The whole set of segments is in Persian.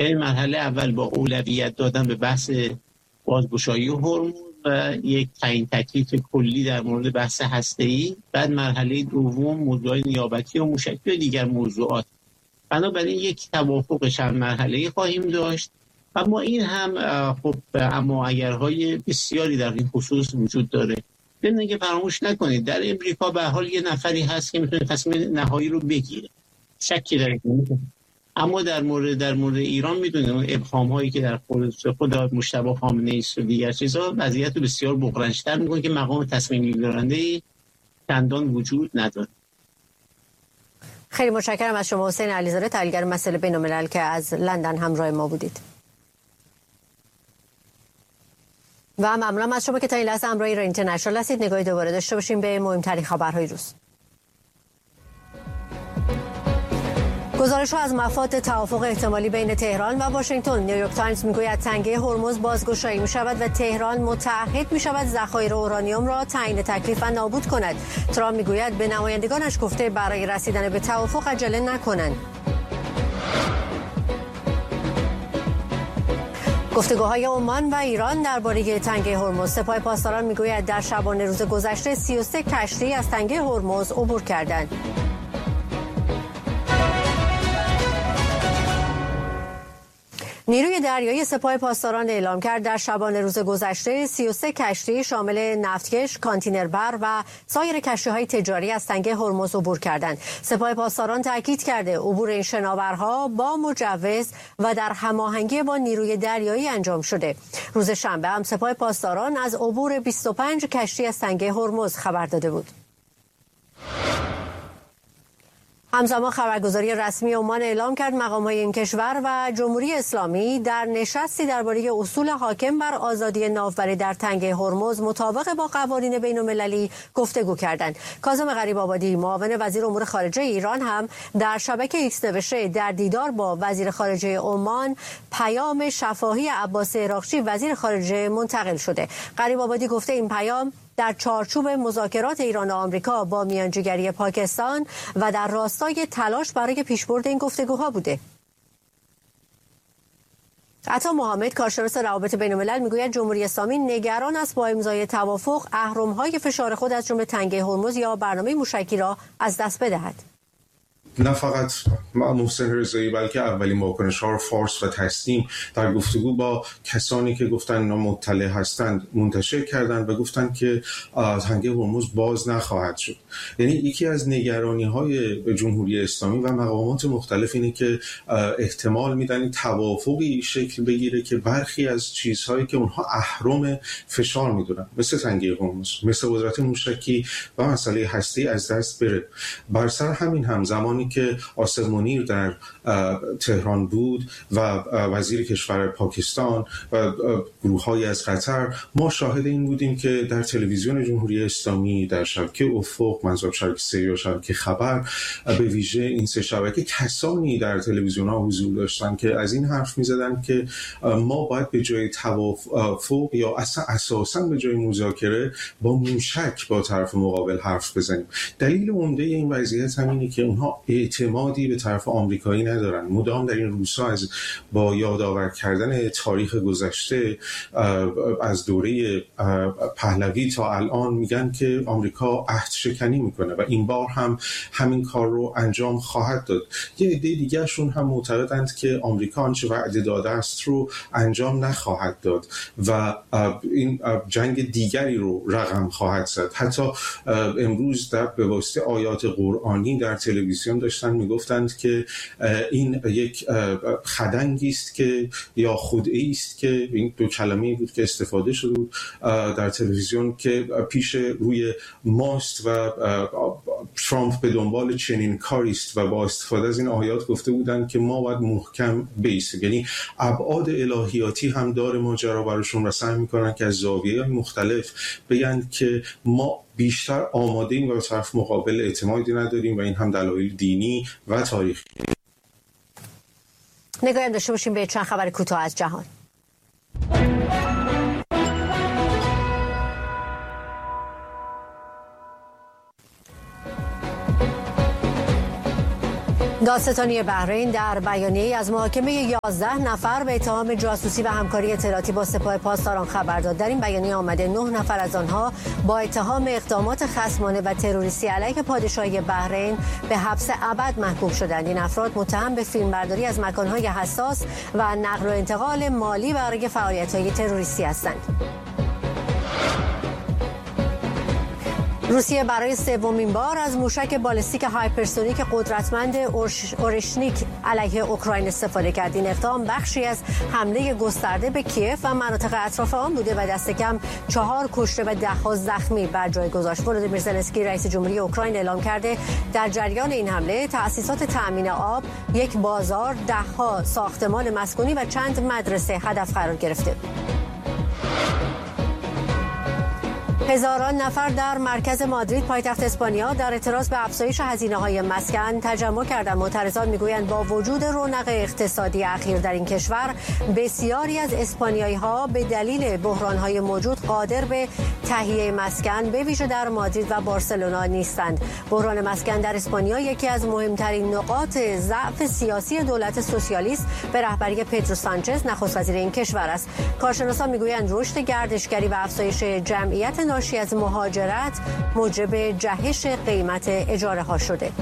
یعنی مرحله اول با اولویت دادن به بحث بازگشایی هورمون و یک تعیین تکلیف کلی در مورد بحث هسته‌ای، بعد مرحله دوم موضوعات نیابتی و موشکی و دیگر موضوعات. بنابراین یک توافق چند مرحله‌ای خواهیم داشت و ما این هم خب اما اگرهای بسیاری در این خصوص وجود داره. ببینید که فراموش نکنید در امریکا به حال یه نفری هست که میتونه تصمیم نهایی رو بگیره، شکی در این. اما در مورد ایران میدونیم ابهام هایی که در خود مجتبی خامنه‌ای است و دیگر چیزا وضعیت رو بسیار بغرنج‌تر میکنه که مقام تصمیم گیرنده چندان وجود نداره. خیلی متشکرم از شما حسین علیزاده، تحلیلگر مسائل بین‌الملل که از لندن همراه ما بودید. و ممنونم از شما که تا این لحظه همراه ایران اینترنشنال هستید. نگاهی دوباره داشته باشیم به مهمترین خبرهای روز. گزارش‌ها از مفاد توافق احتمالی بین تهران و واشنگتن. نیویورک تایمز میگوید تنگه هرمز بازگشایی می‌شود و تهران متعهد می‌شود ذخایر اورانیوم را تعیین تکلیف و نابود کند. ترامپ میگوید به نمایندگانش گفته برای رسیدن به توافق عجله نکنند. گفتگوهای عمان و ایران درباره تنگه هرمز. سپاه پاسداران میگوید در شبانه روز گذشته 33 کشتی از تنگه هرمز عبور کردند. نیروی دریایی سپاه پاسداران اعلام کرد در شبانه روز گذشته 33 کشتی شامل نفتکش، کانتینربر و سایر کشتی‌های تجاری از تنگه هرمز عبور کردند. سپاه پاسداران تاکید کرده عبور این شناورها با مجوز و در هماهنگی با نیروی دریایی انجام شده. روز شنبه هم سپاه پاسداران از عبور 25 کشتی از تنگه هرمز خبر داده بود. همزمان خبرگزاری رسمی عمان اعلام کرد مقام‌های این کشور و جمهوری اسلامی در نشستی درباره اصول حاکم بر آزادی ناوبری در تنگه هرمز مطابق با قوانین بین‌المللی گفتگو کردند. کاظم غریب‌آبادی معاون وزیر امور خارجه ایران هم در شبکه ایکس نوشته در دیدار با وزیر خارجه عمان پیام شفاهی عباس عراقچی وزیر خارجه منتقل شده. غریب‌آبادی گفته این پیام در چارچوب مذاکرات ایران و آمریکا با میانجیگری پاکستان و در راستای تلاش برای پیشبرد این گفتگوها بوده. عطا محمد کارشناس روابط بین‌الملل میگوید جمهوری اسلامی نگران است با امضای توافق اهرم‌های فشار خود از جمله تنگه هرمز یا برنامه موشکی را از دست بدهد. نه فقط محسن رضایی بلکه اولین واکنش‌ها رو فارس و تسلیم در گفتگو با کسانی که گفتن اینا مطلع هستند منتشر کردند و گفتند که تنگه هرمز باز نخواهد شد. یعنی یکی از نگرانی‌های جمهوری اسلامی و مقامات مختلف اینه که احتمال میدن توافقی شکل بگیره که برخی از چیزهایی که اونها اهرم فشار میدونن مثل تنگه هرمز، مثل قدرت موشکی و مسئله هسته‌ای از دست بره. بر سر همین همزمان که آصف منیر در تهران بود و وزیر کشور پاکستان و گروه‌های از قطر، ما شاهد این بودیم که در تلویزیون جمهوری اسلامی، در شبکه افق، منظور شبکه 3 و شبکه خبر، به ویژه این سه شبکه، کسانی در تلویزیون‌ها حضور داشتن که از این حرف می‌زدن که ما باید به جای توافق یا اساساً به جای مذاکره با موشک با طرف مقابل حرف بزنیم. دلیل عمده این وضعیت همینه که اونها اعتمادی به طرف آمریکایی ندارن. مدام در این روزها با یادآور کردن تاریخ گذشته از دوره پهلوی تا الان میگن که آمریکا عهد شکنی میکنه و این بار هم همین کار رو انجام خواهد داد. یه عده دیگه‌شون هم معتقدند که آمریکا آنچه وعده داده است رو انجام نخواهد داد و این جنگ دیگری رو رقم خواهد زد. حتی امروز به واسطه آیات قرآنی در تلویزیون داشتن میگفتند که این یک خدنگی است که یا خدعه‌ای است که این دو کلمه‌ای بود که استفاده شده بود در تلویزیون که پیش روی ماست و ترامپ به دنبال چنین کاری است و با استفاده از این آیات گفته بودند که ما باید محکم بیستیم. یعنی ابعاد الهیاتی هم داره ماجرا براشون و سعی میکنن که از زاویه‌های مختلف بگن که ما بیشتر آماده ایم و به طرف مقابل اعتمادی نداریم و این هم دلایل دینی و تاریخی. نگاهی داشته باشیم به چند خبر کوتاه از جهان. دادستانی بحرین در بیانیه‌ای از محاکمه 11 نفر به اتهام جاسوسی و همکاری اطلاعاتی با سپاه پاسداران خبر داد. در این بیانیه آمده 9 نفر از آنها با اتهام اقدامات خصمانه و تروریستی علیه پادشاهی بحرین به حبس ابد محکوم شدند. این افراد متهم به فیلمبرداری از مکان‌های حساس و نقل و انتقال مالی برای فعالیت‌های تروریستی هستند. روسیه برای سومین بار از موشک بالستیک هایپرسونیک قدرتمند اورشنیک علیه اوکراین استفاده کرد. این اقدام بخشی از حمله گسترده به کیف و مناطق اطراف آن بوده و دست کم 4 کشته و 10 زخمی بر جای گذاشت. ولودیمیر زلنسکی رئیس جمهوری اوکراین اعلام کرده در جریان این حمله تأسیسات تأمین آب، یک بازار، 10 ساختمان مسکونی و چند مدرسه هدف قرار گرفته. هزاران نفر در مرکز مادرید پایتخت اسپانیا در اعتراض به افزایش هزینه‌های مسکن تجمع کردند. معترضان میگویند با وجود رونق اقتصادی اخیر در این کشور، بسیاری از اسپانیایی‌ها به دلیل بحران‌های موجود قادر به تهیه مسکن به ویژه در مادرید و بارسلونا نیستند. بحران مسکن در اسپانیا یکی از مهمترین نقاط ضعف سیاسی دولت سوسیالیست به رهبری پدرو سانچز نخست وزیر این کشور است. کارشناسان میگویند رشد گردشگری و افزایش جمعیت ناشی از مهاجرت موجب جهش قیمت اجاره ها شده.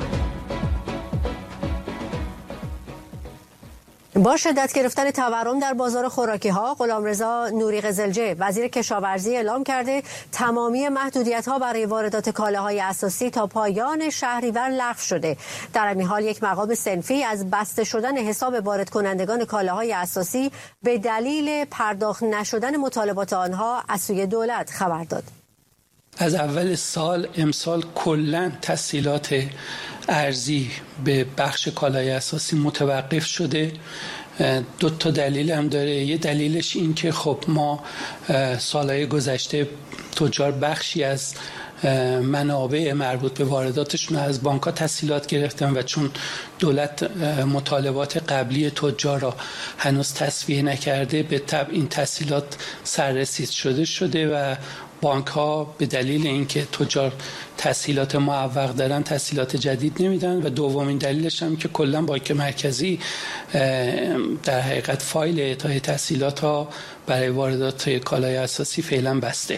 با شدت گرفتن تورم در بازار خوراکی ها، غلامرضا نوری قزلجه وزیر کشاورزی اعلام کرده تمامی محدودیت ها برای واردات کالاهای اساسی تا پایان شهریور لغو شده. در همین حال یک مقام صنفی از بسته شدن حساب وارد کنندگان کالاهای اساسی به دلیل پرداخت نشدن مطالبات آنها از سوی دولت خبر داد. از اول سال امسال کلاً تسهیلات ارزی به بخش کالای اساسی متوقف شده. 2 دلیل هم داره. یه دلیلش این که خب ما سالهای گذشته تجار بخشی از منابع مربوط به وارداتشون از بانک‌ها تسهیلات گرفتن و چون دولت مطالبات قبلی تجار را هنوز تسویه نکرده، به تبع این تسهیلات سررسید شده و بانک‌ها به دلیل اینکه تجار تسهیلات معوق دارن تسهیلات جدید نمیدن و دومین دلیلش هم که کلا بانک مرکزی در حقیقت فایل اعطای تسهیلات ها برای واردات کالای اساسی فعلا بسته.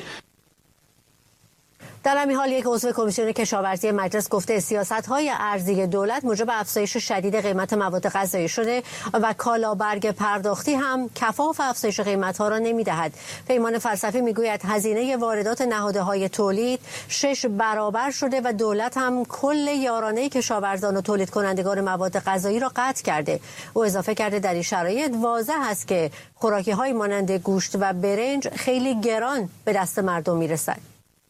در همین حال یک عضو کمیسیون کشاورزی مجلس گفته سیاست‌های ارزی دولت موجب افزایش شدید قیمت مواد غذایی شده و کالابرگ پرداختی هم کفاف افزایش قیمت‌ها را نمی‌دهد. پیمان فلسفی میگوید هزینه واردات نهادهای تولید 6 برابر شده و دولت هم کل یارانه کشاورزان و تولید کنندگان مواد غذایی را قطع کرده. او اضافه کرده در این شرایط واضح است که خوراکی‌های مانند گوشت و برنج خیلی گران به دست مردم می‌رسد.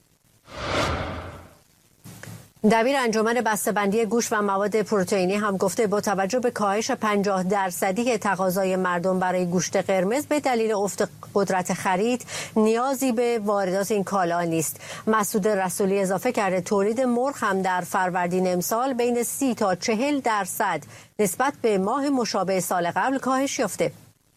دبیر انجمن بسته‌بندی گوشت و مواد پروتئینی هم گفته با توجه به کاهش 50% تقاضای مردم برای گوشت قرمز به دلیل افت قدرت خرید نیازی به واردات این کالا نیست. مسعود رسولی اضافه کرده تولید مرغ هم در فروردین امسال بین 30 تا 40% نسبت به ماه مشابه سال قبل کاهش یافته.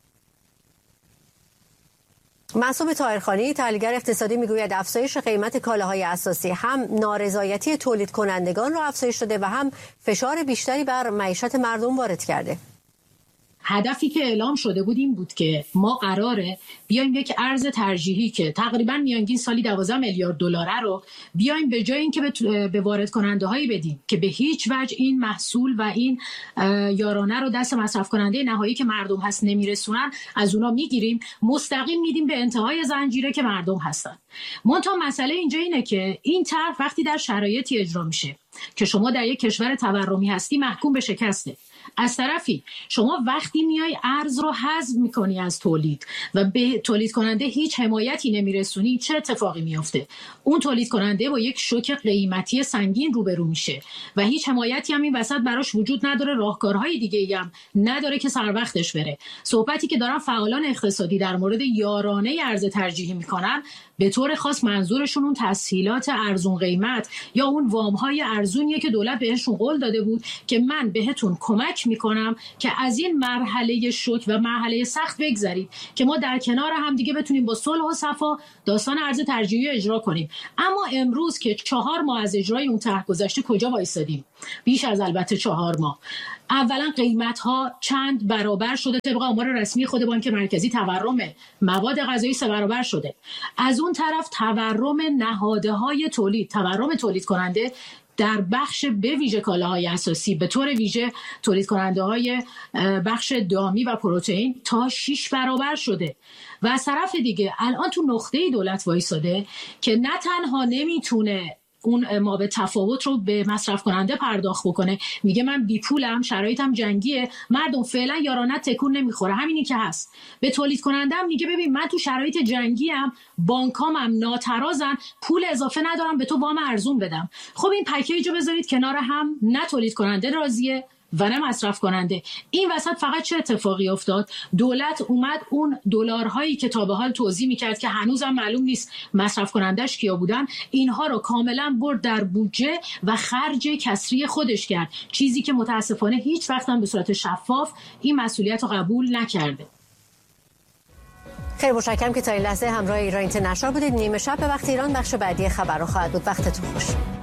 معصوم طاهرخانی تحلیلگر اقتصادی میگوید افزایش قیمت کالاهای اساسی هم نارضایتی تولید کنندگان را افزایش داده و هم فشار بیشتری بر معیشت مردم وارد کرده. هدفی که اعلام شده بود این بود که ما قراره بیایم یک ارز ترجیحی که تقریبا میانگین سالی 12 میلیارد دلاره رو بیایم به جای اینکه به وارد کننده هایی بدیم که به هیچ وجه این محصول و این یارانه رو دست مصرف کننده نهایی که مردم هست نمیرسونن، از اونا میگیریم مستقیم میدیم به انتهای زنجیره که مردم هستن. منتها مسئله اینجا اینه که این طرح وقتی در شرایطی اجرا میشه که شما در یک کشور تورمی هستی محکوم به شکسته، از طرفی شما وقتی میای ارز رو حذف میکنی از تولید و به تولید کننده هیچ حمایتی نمیرسونی، چه اتفاقی میفته؟ اون تولید کننده با یک شوک قیمتی سنگین روبرو میشه و هیچ حمایتی هم این وسط براش وجود نداره، راهکارهای دیگه‌ای هم نداره که سر وقتش بره. صحبتی که دارن فعالان اقتصادی در مورد یارانه ارز ترجیحی میکنن به طور خاص منظورشون اون تسهیلات ارزون قیمت یا اون وام‌های ارزونیه که دولت بهشون قول داده بود که من بهتون کمک کمک میکنم که از این مرحله شوک و مرحله سخت بگذرید که ما در کنار هم دیگه بتونیم با صلح و صفا داستان ارز ترجیحی اجرا کنیم. اما امروز که 4 ماه از اجرای اون طرح گذشته کجا وایسادیم؟ بیش از البته 4 ماه. اولا قیمت ها چند برابر شده، طبق آمار رسمی خود بانک مرکزی تورم مواد غذایی 3 برابر شده. از اون طرف تورم نهادهای تورم تولید کننده در بخش به ویژه کالاهای اساسی، به طور ویژه تولید کننده های بخش دامی و پروتئین تا 6 برابر شده. و از طرف دیگه الان تو نقطه‌ای دولت وایساده که نه تنها نمیتونه اون ما به تفاوت رو به مصرف کننده پرداخت بکنه، میگه من بی پولم، شرایطم جنگیه، مردم فعلا یارانت تکون نمیخوره، همینی که هست. به تولید کنندم میگه ببین من تو شرایط جنگیم، بانکام هم ناترازن، پول اضافه ندارم به تو وام ارزون بدم. خب این پکیج رو بذارید کنار هم، نه تولید کننده راضیه و نه مصرف کننده. این وسط فقط چه اتفاقی افتاد؟ دولت اومد اون دلارهایی که تا به حال توزیع میکرد که هنوزم معلوم نیست مصرف کنندش کیا بودن، اینها رو کاملا برد در بودجه و خرج کسری خودش کرد، چیزی که متاسفانه هیچ وقت هم به صورت شفاف این مسئولیت رو قبول نکرده. خیلی متشکرم که تا این لحظه همراه ایران اینترنشنال بودید. نیمه شب به وقت ایران بخش بعدی خبر رو خواهد بود. وقتتون خوش.